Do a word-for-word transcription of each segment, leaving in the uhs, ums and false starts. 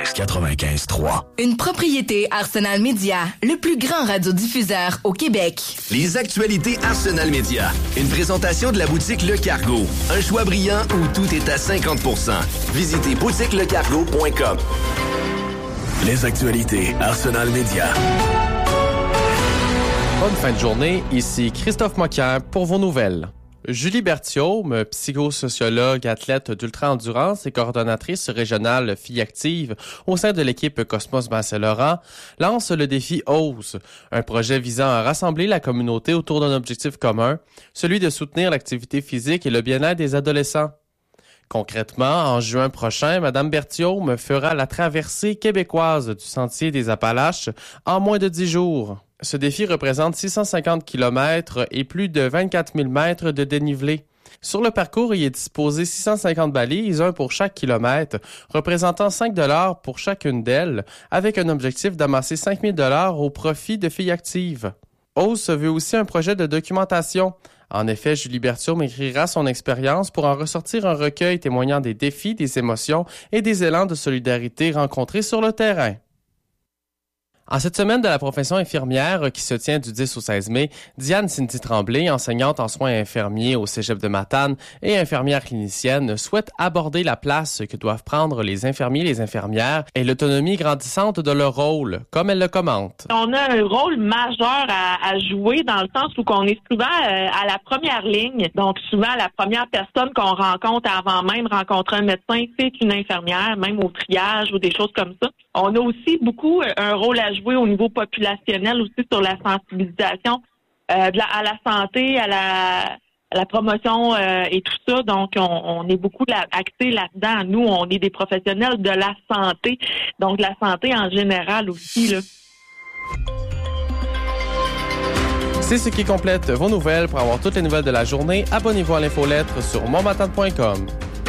quatre-vingt-quinze trois. Une propriété Arsenal Media, le plus grand radiodiffuseur au Québec. Les actualités Arsenal Media. Une présentation de la boutique Le Cargo. Un choix brillant où tout est à cinquante pour cent. Visitez boutique le cargo point com. Les actualités Arsenal Media. Bonne fin de journée, ici Christophe Moquin pour vos nouvelles. Julie Berthiaume, psychosociologue, athlète d'ultra-endurance et coordonnatrice régionale Filles actives au sein de l'équipe Cosmos Bas-Saint-Laurent, lance le défi Ose, un projet visant à rassembler la communauté autour d'un objectif commun, celui de soutenir l'activité physique et le bien-être des adolescents. Concrètement, en juin prochain, Mme Berthiaume fera la traversée québécoise du Sentier des Appalaches en moins de dix jours. Ce défi représente six cent cinquante kilomètres et plus de vingt-quatre mille mètres de dénivelé. Sur le parcours, il est disposé six cent cinquante balises, un pour chaque kilomètre, représentant cinq dollars pour chacune d'elles, avec un objectif d'amasser cinq mille dollars au profit de Filles actives. Ose se veut aussi un projet de documentation. En effet, Julie Berthiaume écrira son expérience pour en ressortir un recueil témoignant des défis, des émotions et des élans de solidarité rencontrés sur le terrain. En cette semaine de la profession infirmière qui se tient du dix au seize mai, Diane Cindy Tremblay, enseignante en soins infirmiers au Cégep de Matane et infirmière clinicienne, souhaite aborder la place que doivent prendre les infirmiers et les infirmières et l'autonomie grandissante de leur rôle, comme elle le commente. On a un rôle majeur à, à jouer dans le sens où on est souvent euh, à la première ligne. Donc souvent, la première personne qu'on rencontre avant même rencontrer un médecin, c'est une infirmière, même au triage ou des choses comme ça. On a aussi beaucoup un rôle à jouer au niveau populationnel aussi sur la sensibilisation euh, de la, à la santé, à la, à la promotion euh, et tout ça. Donc, on, on est beaucoup là, axé là-dedans. Nous, on est des professionnels de la santé, donc de la santé en général aussi, là. C'est ce qui complète vos nouvelles. Pour avoir toutes les nouvelles de la journée, abonnez-vous à l'infolettre sur montmatane point com.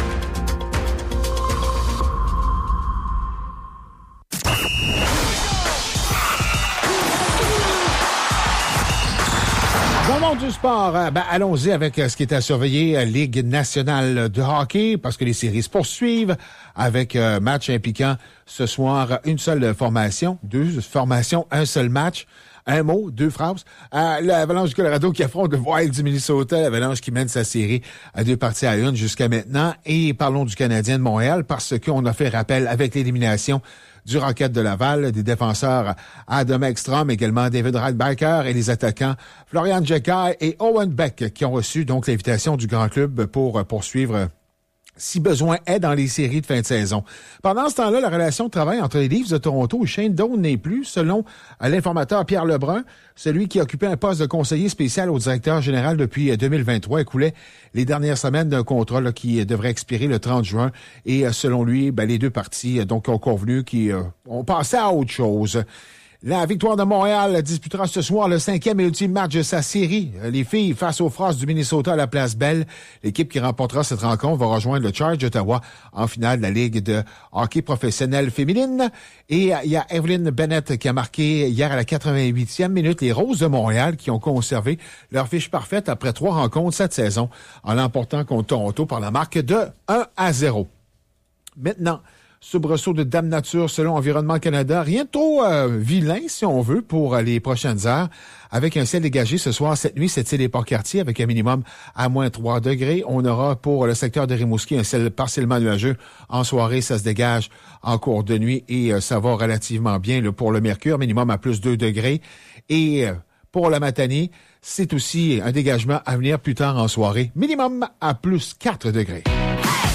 Dans le monde du sport, ben, allons-y avec ce qui est à surveiller, Ligue nationale de hockey, parce que les séries se poursuivent avec un match impliquant ce soir une seule formation, deux formations, un seul match. Un mot, deux phrases. Euh, L'Avalanche du Colorado qui affronte le Wild du Minnesota. L'Avalanche qui mène sa série à deux parties à une jusqu'à maintenant. Et parlons du Canadien de Montréal parce qu'on a fait rappel avec l'élimination du Rocket de Laval, des défenseurs Adam Ekstrom, également David Radbacher et les attaquants Florian Jekai et Owen Beck qui ont reçu donc l'invitation du grand club pour poursuivre si besoin est dans les séries de fin de saison. Pendant ce temps-là, la relation de travail entre les Leafs de Toronto et Shane Doan n'est plus, selon l'informateur Pierre Lebrun, celui qui occupait un poste de conseiller spécial au directeur général depuis deux mille vingt-trois, écoulait les dernières semaines d'un contrat là, qui devrait expirer le trente juin. Et selon lui, ben, les deux parties donc ont convenu qu'ils euh, ont passé à autre chose. La Victoire de Montréal disputera ce soir le cinquième et ultime match de sa série. Les filles face aux Frosts du Minnesota à la Place Belle. L'équipe qui remportera cette rencontre va rejoindre le Charge d'Ottawa en finale de la Ligue de hockey professionnelle féminine. Et il y a Evelyn Bennett qui a marqué hier à la quatre-vingt-huitième minute les Roses de Montréal qui ont conservé leur fiche parfaite après trois rencontres cette saison en l'emportant contre Toronto par la marque de un à zéro. Maintenant, soubresaut de Dame Nature selon Environnement Canada. Rien de trop euh, vilain, si on veut, pour euh, les prochaines heures. Avec un ciel dégagé ce soir, cette nuit, cette île des Port-Cartier, avec un minimum à moins trois degrés. On aura pour le secteur de Rimouski un ciel partiellement nuageux. En soirée, ça se dégage en cours de nuit et euh, ça va relativement bien là, pour le mercure, minimum à plus deux degrés. Et euh, pour la Matanie, c'est aussi un dégagement à venir plus tard en soirée, minimum à plus quatre degrés.